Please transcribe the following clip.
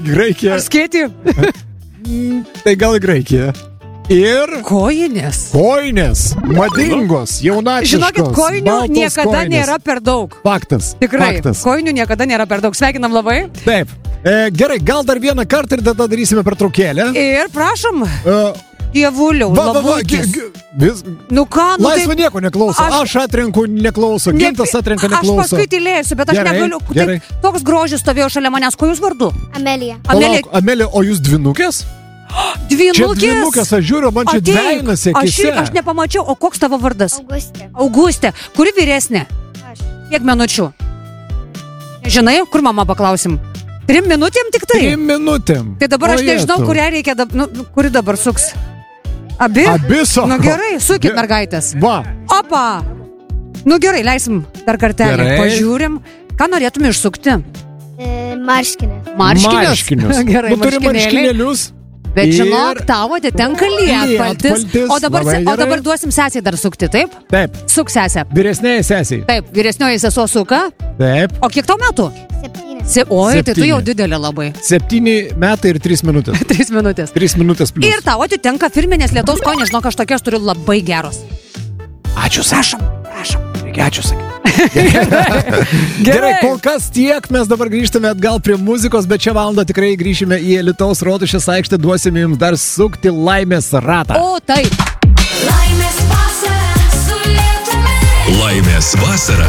Graikija. Ar skėti? Tai gal į Graikiją. Ir Kojinės. Madingos, jaunatiškos. Žinokit, kojinių baltos niekada kojinės. nėra per daug. Faktas. Tikrai, Faktas. kojinių niekada nėra per daug. Sveikinam labai. Taip. Gerai, gal dar vieną kartą ir tada darysime pertraukėlę. Ir prašom, dievuliau, labukis. Nu ką, nu Laisva nieko neklauso. Aš atrenku neklauso. Gintas atrenka Aš neklauso. paskui tylėsiu, bet aš Gerai, negaliu. gerai. Taip, toks grožis stovėjo šalia manęs. Ko jūs vardu? Amelija. Palauk, Amelija, o jūs dvinukės? Čia Dvynukės. dvinukės, aš žiūriu, man čia dvejinasi akise. Aš nepamačiau, o koks tavo vardas? Augustė. Augustė. Kuri vyresnė? Aš. Kiek minučių? Žinai, kur mama paklausim? 3 minutėm tik tai? 3 minutėm. Tai dabar aš nežinau, Ojetau. kurią reikia, kuri dabar suks. Abi? Abi sako. Nu gerai, sukit mergaitės. Va. Opa! Nu gerai, leisim dar kartelį. Gerai. Pažiūrim, ką norėtum išsukti. Marškinės. Marškinius. Gerai, Nu, turi marškinėliai. marškinėlius. Bet Ir- žinok, tavo atitenka lietpaltis. Lietpaltis, O dabar, labai o dabar gerai. duosim sesiai dar sukti, taip? Taip. Suk sesę. Vyresnėje sesiai. Taip, vyresnioji sesuo suka. Taip. O kiek tau metų? 7. Oi, tai tu 7. jau didelė labai. 7 metai ir 3 minutės. 3 minutės. 3 minutės plus. Ir tau atitenka firminės lietaus kojinės, žinok, aš tokias turiu labai geros. Ačiū, Sašam. Prašom. Reikia ačiū sakyti. Gerai, kol kas tiek, mes dabar grįžtame atgal prie muzikos, bet šią valandą tikrai grįšime į Alytaus Rotušės aikštę, duosime jums dar sukti laimės ratą. O, taip. Laimės vasara su lietumi. Laimės vasara